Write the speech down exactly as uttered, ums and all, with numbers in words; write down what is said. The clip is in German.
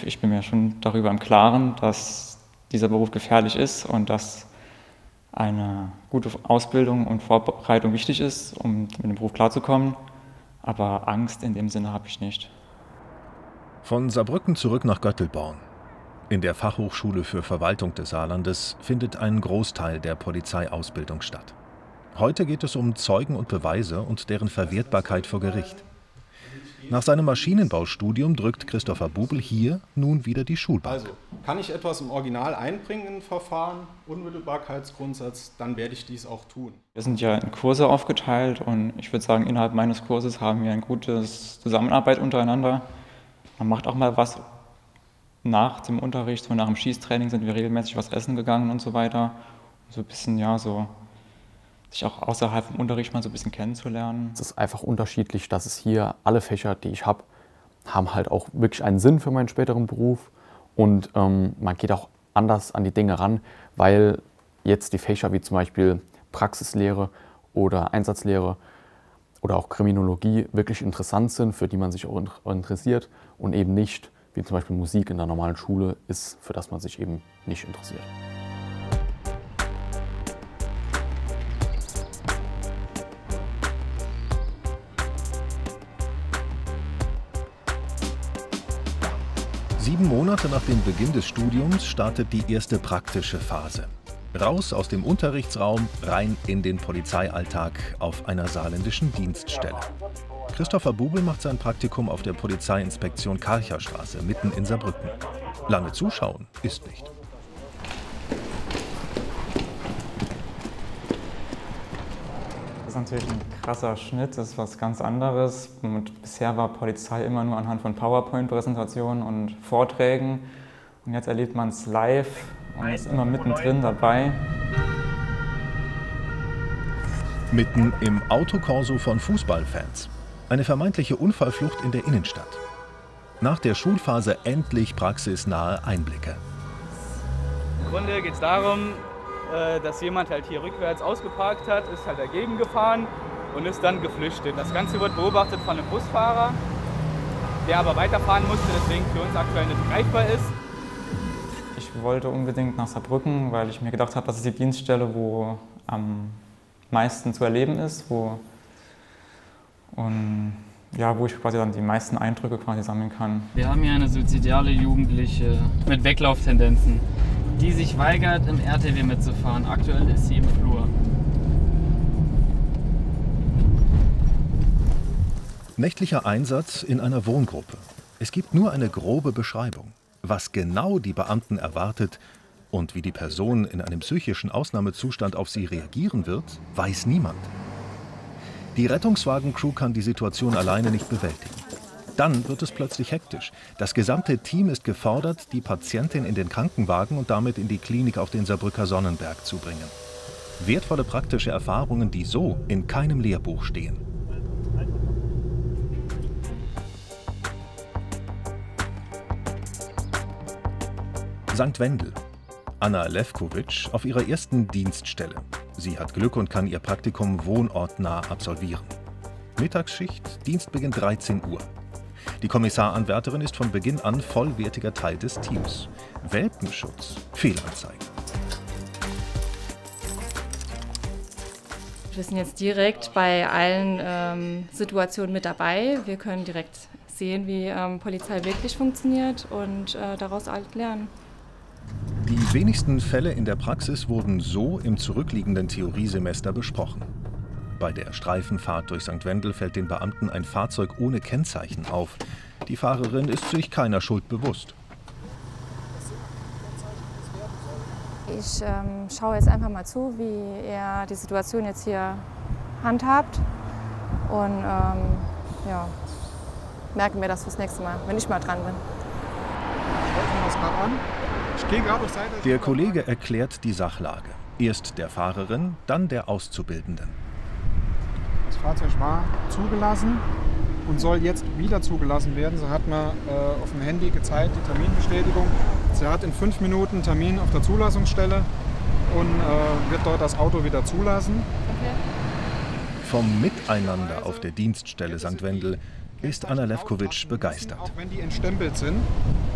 definitiv. Ich bin mir schon darüber im Klaren, dass dieser Beruf gefährlich ist und dass eine gute Ausbildung und Vorbereitung wichtig ist, um mit dem Beruf klarzukommen. Aber Angst in dem Sinne habe ich nicht. Von Saarbrücken zurück nach Göttelborn. In der Fachhochschule für Verwaltung des Saarlandes findet ein Großteil der Polizeiausbildung statt. Heute geht es um Zeugen und Beweise und deren Verwertbarkeit vor Gericht. Nach seinem Maschinenbaustudium drückt Christopher Bubel hier nun wieder die Schulbank. Also, kann ich etwas im Original einbringen in ein Verfahren, Unmittelbarkeitsgrundsatz, dann werde ich dies auch tun. Wir sind ja in Kurse aufgeteilt und ich würde sagen, innerhalb meines Kurses haben wir eine gute Zusammenarbeit untereinander. Man macht auch mal was nach dem Unterricht, so nach dem Schießtraining sind wir regelmäßig was essen gegangen und so weiter. So ein bisschen, ja, so sich auch außerhalb vom Unterricht mal so ein bisschen kennenzulernen. Es ist einfach unterschiedlich, dass es hier alle Fächer, die ich habe, haben halt auch wirklich einen Sinn für meinen späteren Beruf. Und ähm, man geht auch anders an die Dinge ran, weil jetzt die Fächer wie zum Beispiel Praxislehre oder Einsatzlehre oder auch Kriminologie wirklich interessant sind, für die man sich auch interessiert und eben nicht, wie zum Beispiel Musik in der normalen Schule ist, für das man sich eben nicht interessiert. Sieben Monate nach dem Beginn des Studiums startet die erste praktische Phase. Raus aus dem Unterrichtsraum, rein in den Polizeialltag auf einer saarländischen Dienststelle. Christopher Bubel macht sein Praktikum auf der Polizeiinspektion Karcherstraße, mitten in Saarbrücken. Lange zuschauen ist nicht. Das ist natürlich ein krasser Schnitt, das ist was ganz anderes. Und bisher war Polizei immer nur anhand von PowerPoint-Präsentationen und Vorträgen. Und jetzt erlebt man es live und ist immer mittendrin dabei. Mitten im Autokorso von Fußballfans. Eine vermeintliche Unfallflucht in der Innenstadt. Nach der Schulphase endlich praxisnahe Einblicke. Im Grunde geht es darum, dass jemand halt hier rückwärts ausgeparkt hat, ist halt dagegen gefahren und ist dann geflüchtet. Das Ganze wird beobachtet von einem Busfahrer, der aber weiterfahren musste, deswegen für uns aktuell nicht greifbar ist. Ich wollte unbedingt nach Saarbrücken, weil ich mir gedacht habe, das ist die Dienststelle, wo am meisten zu erleben ist, wo, und, ja, wo ich quasi dann die meisten Eindrücke quasi sammeln kann. Wir haben hier eine suizidale Jugendliche mit Weglauftendenzen, die sich weigert, im R T W mitzufahren. Aktuell ist sie im Flur. Nächtlicher Einsatz in einer Wohngruppe. Es gibt nur eine grobe Beschreibung. Was genau die Beamten erwartet und wie die Person in einem psychischen Ausnahmezustand auf sie reagieren wird, weiß niemand. Die Rettungswagencrew kann die Situation alleine nicht bewältigen. Dann wird es plötzlich hektisch. Das gesamte Team ist gefordert, die Patientin in den Krankenwagen und damit in die Klinik auf den Saarbrücker Sonnenberg zu bringen. Wertvolle praktische Erfahrungen, die so in keinem Lehrbuch stehen. Sankt Wendel. Anna Lewkowitsch auf ihrer ersten Dienststelle. Sie hat Glück und kann ihr Praktikum wohnortnah absolvieren. Mittagsschicht, Dienstbeginn dreizehn Uhr. Die Kommissaranwärterin ist von Beginn an vollwertiger Teil des Teams. Welpenschutz, Fehlanzeige. Wir sind jetzt direkt bei allen ähm, Situationen mit dabei. Wir können direkt sehen, wie ähm, Polizei wirklich funktioniert und äh, daraus halt lernen. Die wenigsten Fälle in der Praxis wurden so im zurückliegenden Theoriesemester besprochen. Bei der Streifenfahrt durch Sankt Wendel fällt den Beamten ein Fahrzeug ohne Kennzeichen auf. Die Fahrerin ist sich keiner Schuld bewusst. Ich ähm, schaue jetzt einfach mal zu, wie er die Situation jetzt hier handhabt und ähm, ja, merken wir das fürs nächste Mal, wenn ich mal dran bin. Der Kollege erklärt die Sachlage. Erst der Fahrerin, dann der Auszubildenden. Das Fahrzeug war zugelassen und soll jetzt wieder zugelassen werden. So hat man äh, auf dem Handy gezeigt, die Terminbestätigung. Sie hat in fünf Minuten einen Termin auf der Zulassungsstelle und äh, wird dort das Auto wieder zulassen. Okay. Vom Miteinander auf der Dienststelle Sankt Wendel ist Anna Lewkowitsch begeistert. Auch wenn die entstempelt sind,